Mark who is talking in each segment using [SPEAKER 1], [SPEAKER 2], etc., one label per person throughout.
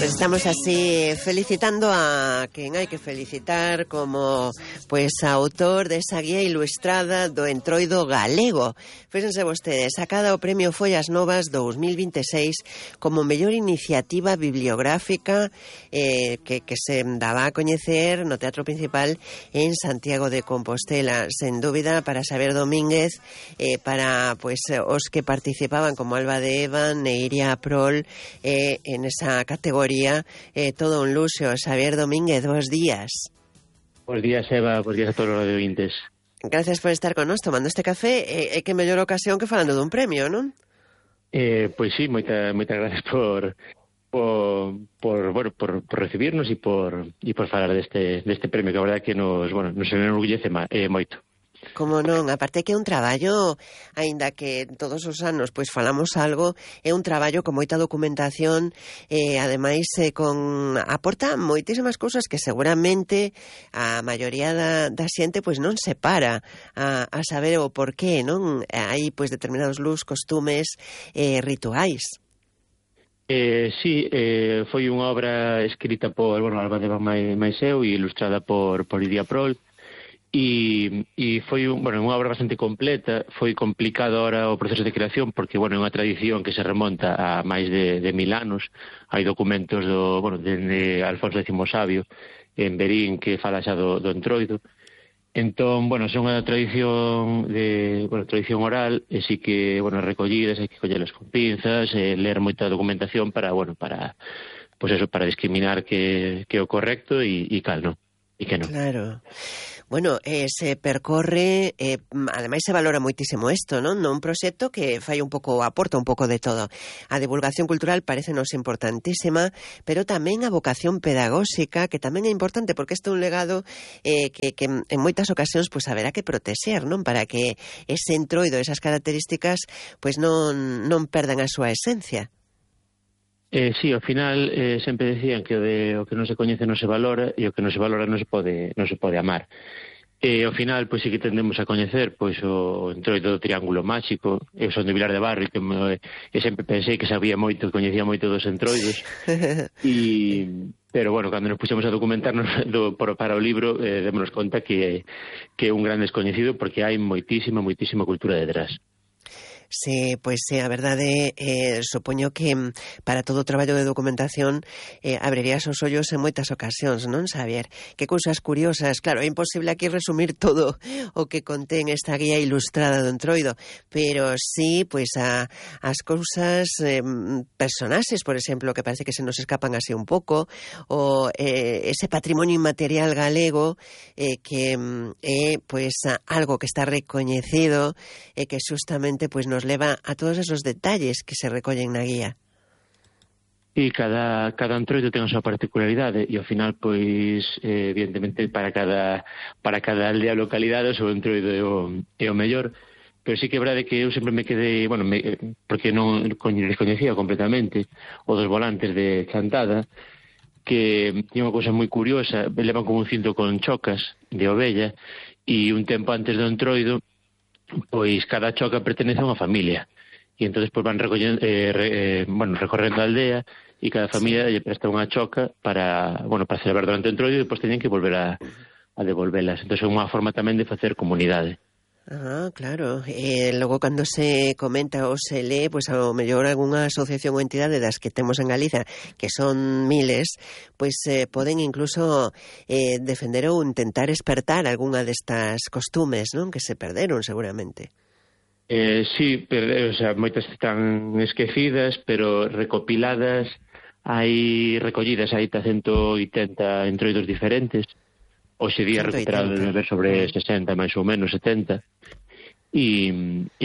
[SPEAKER 1] Pues estamos así felicitando a quen hai que felicitar como autor desa guía ilustrada do Entroido galego. Fíxense vostedes, sacada o Premio Follas Novas 2026 como mellor iniciativa bibliográfica que se daba a coñecer no Teatro Principal en Santiago de Compostela. Sen dúbida, para Xavier Domínguez, para os que participaban como Alba de Eva, Neiria Prol, en esa categoría, todo un luxo. Xavier Domínguez, bons días.
[SPEAKER 2] Bos días, Eva, bos días a todos os radiovintes.
[SPEAKER 1] Gracias por estar con nos tomando este café. Que mellor ocasión que falando dun premio, non?
[SPEAKER 2] Pois sí, moitas gracias por recibirnos e por falar deste premio, que a verdade é que nos enorgullece moito.
[SPEAKER 1] Como non, aparte que é un traballo, aínda que todos os anos falamos algo, é un traballo con moita documentación, ademais aporta moitísimas cousas que seguramente a maioría da xente non se para a saber o porqué, non? Hai determinados costumes, rituais.
[SPEAKER 2] Sí, foi unha obra escrita por Alba de Eva máis eu e ilustrada por Neiria Prol. E foi unha obra bastante completa. Foi complicado ahora o proceso de creación porque, é unha tradición que se remonta a máis de 1000 anos. Hai documentos de Alfonso X Sabio en Berín que fala xa do Entroido. Entón, é unha tradición tradición oral, e sí que, recollidas, hai que collelas con pinzas, ler moita documentación para discriminar que é o correcto e cal non. E que non.
[SPEAKER 1] Claro. Se percorre, ademais se valora moitísimo isto, non? Un proxecto que aporta un pouco de todo. A divulgación cultural parecenos importantísima, pero tamén a vocación pedagóxica, que tamén é importante, porque este é un legado que en moitas ocasións haberá que protexer, non? Para que ese entroido, esas características, non perdan a súa esencia.
[SPEAKER 2] Sí, ao final sempre decían que o que non se coñece non se valora, e o que non se valora non se pode amar. Ao final, sí que tendemos a coñecer o Entroido do Triángulo Máxico. Eu son de Vilar de Barrio e sempre pensei que sabía moito, que coñecía moito dos entroidos. Pero, cando nos puxemos a documentarnos para o libro, démonos conta que é un gran descoñecido porque hai moitísima cultura detrás.
[SPEAKER 1] Sí, a verdade, supoño que para todo o traballo de documentación abrirías os ollos en moitas ocasións, non, Xavier? Que cousas curiosas. Claro, é imposible aquí resumir todo o que contén esta guía ilustrada do Entroido, pero sí, as cousas, personaxes, por exemplo, que parece que se nos escapan así un pouco, o ese patrimonio inmaterial galego que é, algo que está recoñecido e que xustamente, nos leva a todos esos detalles que se recollen na guía.
[SPEAKER 2] E cada entroido ten a súa particularidade, e ao final, evidentemente, para cada aldea ou localidade o seu entroido é o mellor. Pero sí que é verdade que eu sempre me quedei, porque non descoñecía completamente o dos volantes de Chantada, que tiña unha cousa moi curiosa. Levan como un cinto con chocas de ovella, e un tempo antes do entroido cada choca pertenece a unha familia, e entón van recorrendo a aldea, e cada familia lle presta unha choca para celebrar durante o entroido, e depois teñen que volver a devolvelas. Entón é unha forma tamén de facer comunidade.
[SPEAKER 1] Claro. Logo, cando se comenta ou se lee, ao mellor algunha asociación ou entidade das que temos en Galiza, que son miles, poden incluso defender ou intentar espertar algunha destas costumes, non? Que se perderon, seguramente.
[SPEAKER 2] Sí, moitas están esquecidas, pero recopiladas, recollidas hai 180 entroidos diferentes. Hoxe día recuperado debe haber sobre 60, máis ou menos 70. E é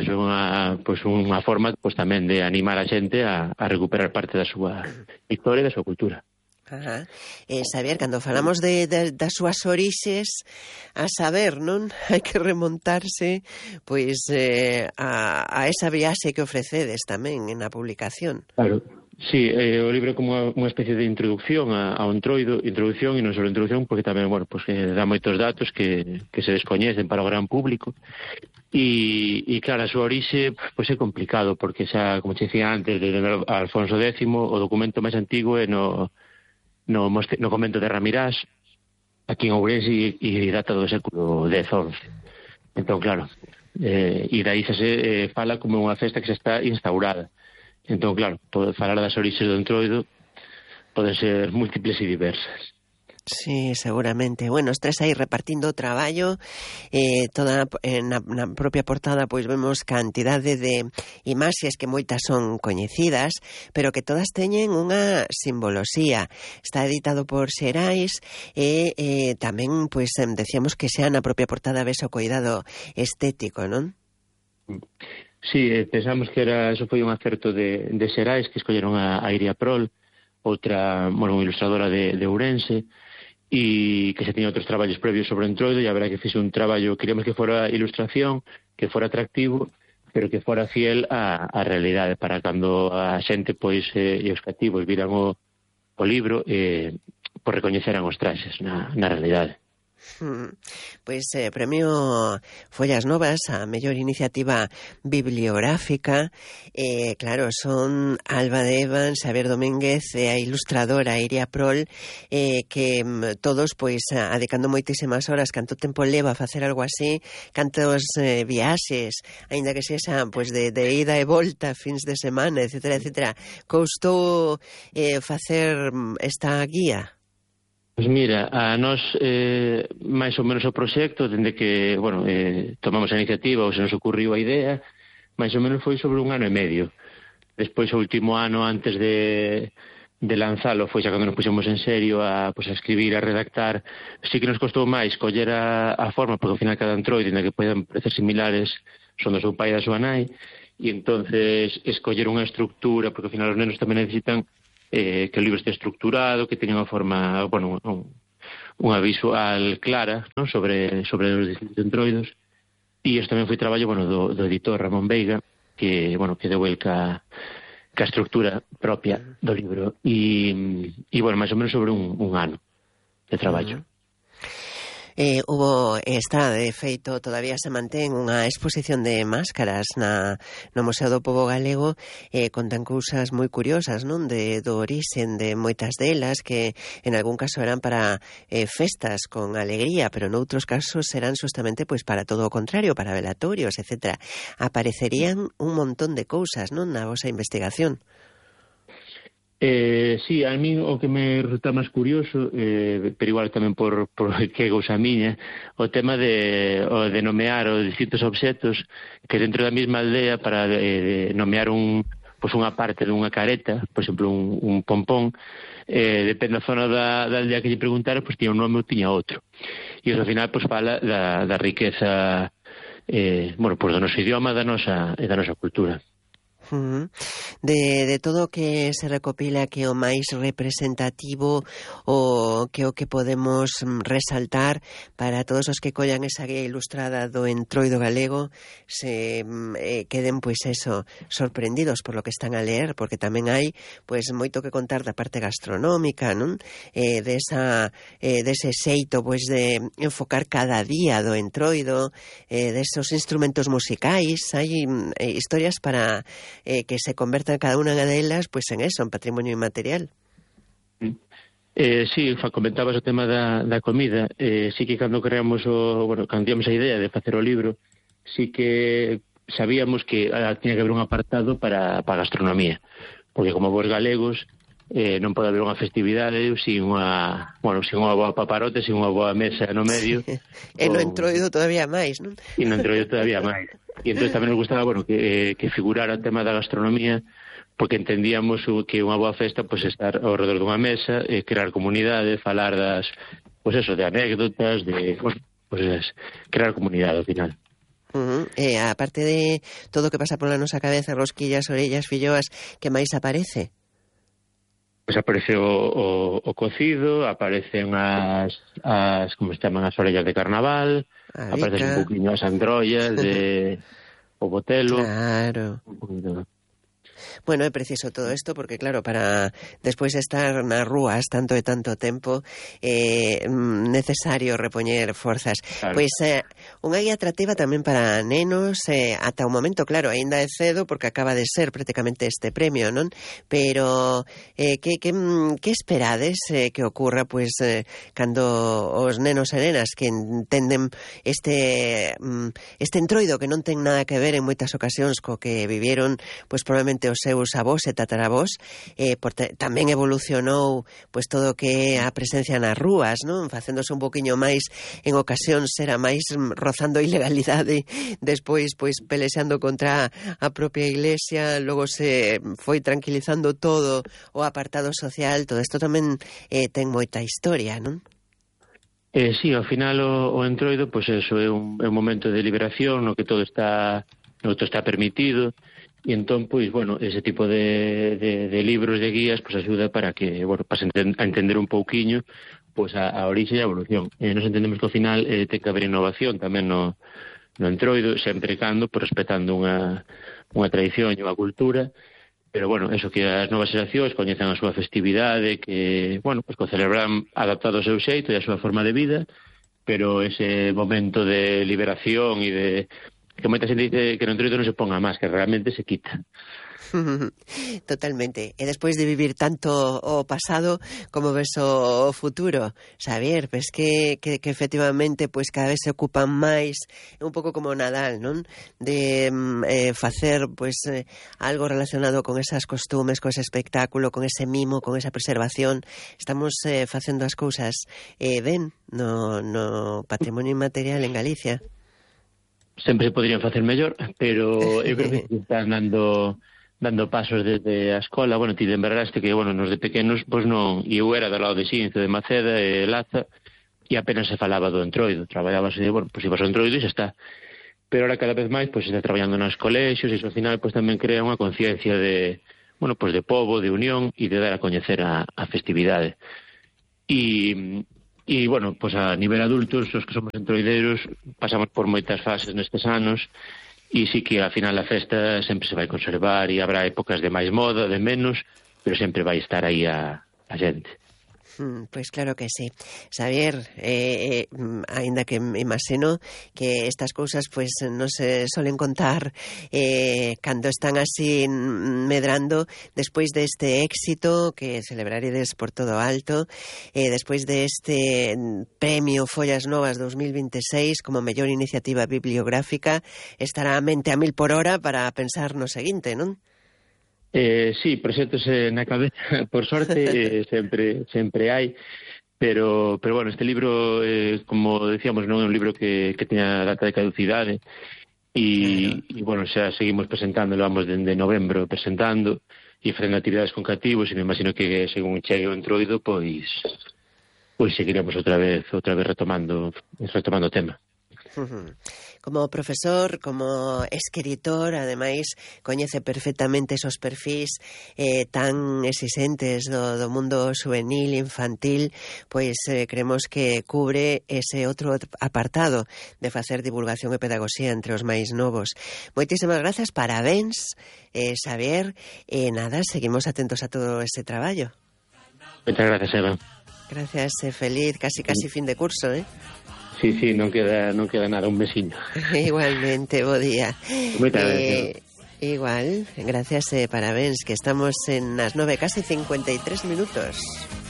[SPEAKER 2] unha forma tamén de animar a xente a recuperar parte da súa historia e da súa cultura.
[SPEAKER 1] Xavier, cando falamos das súas orixes, a saber, non? Hai que remontarse a esa viaxe que ofrecedes tamén na publicación.
[SPEAKER 2] Claro. Sí, o libro é como unha especie de introducción ao Entroido, introducción e non só introducción, porque tamén, bueno, pues, dá moitos datos que se descoñecen para o gran público. E claro, a súa orixe pois é complicado, porque xa, como te dicía antes, de Alfonso X, o documento máis antigo é no convento de Ramirás, aquí en Ourense, e data do século X-XI. Entón, claro, e daí xa se fala como unha festa que xa está instaurada. Entón, claro, falar das orixes do Entroido poden ser múltiples e diversas.
[SPEAKER 1] Sí, seguramente. Bueno, os tres aí repartindo o traballo, toda na propia portada pois vemos cantidade de imaxes que moitas son coñecidas, pero que todas teñen unha simboloxía. Está editado por Xerais e tamén, pois, decíamos que xa na propia portada ves o cuidado estético, non?
[SPEAKER 2] Sí, pensamos que eso foi un acerto de Xerais, que escolleron a Iria Prol, outra, bueno, unha ilustradora de Ourense, e que se tiña outros traballos previos sobre o Entroido, e a verdad que fixe un traballo, queríamos que fora ilustración, que fora atractivo, pero que fora fiel á realidade, para cando a xente, pois, e os cativos viran o libro, pois recoñeceran os traxes na realidade.
[SPEAKER 1] Pois premio Follas Novas a mellor iniciativa bibliográfica, claro, son Alba de Evans, Xavier Domínguez e a ilustradora Iria Prol, que todos pois adicando moitísimas horas, canto tempo leva a facer algo así, cantos viaxes, aínda que sexa pois de ida e volta, fins de semana, etcétera, etcétera. Coustou facer esta guía?
[SPEAKER 2] Pois mira, a nós máis ou menos o proxecto, dende que, bueno, tomamos a iniciativa ou se nos ocurriu a idea, máis ou menos foi sobre 1 ano e medio. Despois, o último ano antes de lanzalo, foi xa cando nos puxemos en serio a escribir, a redactar. Sí que nos costou máis coller a forma, porque ao final cada Entroido, ainda que poden parecer similares, son do seu pai e da súa nai, e entonces escoller unha estructura, porque ao final os nenos tamén necesitan que o libro este estructurado, que teña unha forma, bueno, unha visual clara, non, sobre os distintos entroidos. E isto tamén foi traballo, bueno, do editor Ramón Veiga, que, bueno, que deu el ca estructura propia do libro. E bueno, máis ou menos sobre un ano de traballo.
[SPEAKER 1] Está, de feito, todavía se mantén unha exposición de máscaras no Museo do Pobo Galego, contan cousas moi curiosas, non? Do orixen de moitas delas, que en algún caso eran para festas con alegría, pero noutros casos serán justamente pois para todo o contrario, para velatorios, etc. Aparecerían un montón de cousas, non, na vosa investigación.
[SPEAKER 2] Sí, a mí o que me resulta máis curioso, pero igual tamén por que é cousa miña, o tema de nomear os distintos obxectos que dentro da mesma aldea, para nomear unha parte dunha careta, por exemplo, un pompón, depende da zona da aldea que lle preguntara, pois tiña un nome ou tiña outro. E ao final pois fala da riqueza, bueno, pois do noso idioma e da nosa cultura.
[SPEAKER 1] De todo o que se recopila, que o máis representativo, o que podemos resaltar para todos os que collan esa guía ilustrada do Entroido galego, se queden pois eso, sorprendidos por lo que están a ler, porque tamén hai pois moito que contar da parte gastronómica, non? Dese xeito pois de enfocar cada día do Entroido, desos instrumentos musicais, hai historias para que se convertan cada unha delas pois en eso, en patrimonio inmaterial.
[SPEAKER 2] Sí, comentabas o tema da comida. Sí que cando creamos cando tíamos a idea de facer o libro, sí que sabíamos que tiña que haber un apartado para gastronomía, porque como vos galegos non pode haber unha festividade sin unha boa paparote, sin unha boa mesa no medio.
[SPEAKER 1] E no Entroido todavía máis, non?
[SPEAKER 2] E no Entroido todavía máis. E entón tamén nos gustaba, que figurara o tema da gastronomía, porque entendíamos que unha boa festa, pois, estar ao redor dunha mesa, crear comunidade, falar de anécdotas, crear comunidade ao final.
[SPEAKER 1] A parte de todo o que pasa pola nosa cabeza, rosquillas, orellas, filloas, que máis aparece?
[SPEAKER 2] Pois aparece o cocido, aparecen as como se chaman, as orellas de carnaval, aparecen un poquinho as androllas, o botelo.
[SPEAKER 1] Claro. Bueno, é preciso todo isto porque, claro, para despois de estar nas rúas tanto e tanto tempo necesario repoñer forzas.
[SPEAKER 2] Claro.
[SPEAKER 1] Pois unha guía atractiva tamén para nenos ata o momento, claro, aínda é cedo porque acaba de ser prácticamente este premio, non? Pero que esperades que ocurra pois cando os nenos e nenas que entenden este entroido que non ten nada que ver en moitas ocasións co que vivieron pois probablemente os seus avós e tataravós, tamén evolucionou pois todo o que é a presencia nas rúas, non? Facéndose un poquinho máis en ocasións era máis rozando a ilegalidade, despois pois pelexando contra a propia iglesia, logo se foi tranquilizando todo o apartado social, todo isto tamén ten moita historia, non?
[SPEAKER 2] Sí, ao final o entroido, pois eso, é un momento de liberación no que todo está permitido, e entón, pois, bueno, ese tipo de libros, de guías, pois axuda para que, bueno, para a entender un pouquiño pois a orixe e a evolución. Nos entendemos que ao final ten que haber innovación tamén no entroido, sempre cando, pois, respetando unha tradición e unha cultura, pero, bueno, eso, que as novas xeracións coñezan a súa festividade, que, bueno, pois, que o celebran adaptado ao seu xeito e a súa forma de vida, pero ese momento de liberación e de que moita xente dice que no entroido non se ponga máis, que realmente se quita.
[SPEAKER 1] Totalmente. E despois de vivir tanto o pasado, como ves o futuro, Xavier, pois que efectivamente pois cada vez se ocupan máis, un pouco como Nadal, non? De facer pois algo relacionado con esas costumes, con ese espectáculo, con ese mimo, con esa preservación. Estamos facendo as cousas ben no patrimonio inmaterial en Galicia.
[SPEAKER 2] Sempre se poderían facer mellor, pero eu creo que están dando pasos desde a escola. Bueno, ti lembraraste que, bueno, nos de pequenos, pois non, eu era do lado de Xinzo, de Maceda e Laza, e apenas se falaba do entroido, traballábase de, bueno, pois ibas ao entroido e xa está. Pero ahora cada vez máis, pois, se está traballando nos colexios, e iso ao final, pois, tamén crea unha conciencia de, bueno, pois, de pobo, de unión, e de dar a coñecer a festividade. E, bueno, pois a nivel adultos, os que somos entroideiros, pasamos por moitas fases nestes anos, e sí que ao final a festa sempre se vai conservar, e habrá épocas de máis moda, de menos, pero sempre vai estar aí a xente.
[SPEAKER 1] Pois claro que sí. Xavier, aínda que me imagino que estas cousas pois non se solen contar cando están así medrando despois deste éxito que celebraredes por todo alto, despois deste premio Follas Novas 2026 como mellor iniciativa bibliográfica, estará a mente a 1000 por hora para pensar no seguinte, non?
[SPEAKER 2] Sí, proxectos na cabeza, por sorte, sempre hai, pero bueno, este libro, como decíamos, non é un libro que teña data de caducidade, e bueno, xa seguimos presentando, vamos dende novembro presentando, e facendo actividades con cativos, e me imagino que según chegue o entroido, pois seguiremos outra vez retomando o tema.
[SPEAKER 1] Como profesor, como escritor, ademais, coñece perfectamente esos perfis tan exixentes do mundo juvenil, infantil, pois creemos que cubre ese outro apartado de facer divulgación e pedagogía entre os máis novos. Moitísimas grazas, parabéns, Xavier, e nada, seguimos atentos a todo ese traballo.
[SPEAKER 2] Moitas gracias, Eva.
[SPEAKER 1] Gracias, feliz, casi fin de curso,
[SPEAKER 2] Sí, non queda nada, un besiño.
[SPEAKER 1] Igualmente, bo día.
[SPEAKER 2] Moitas gracias.
[SPEAKER 1] Igual, gracias, parabéns, que estamos en as 9, casi 53 minutos.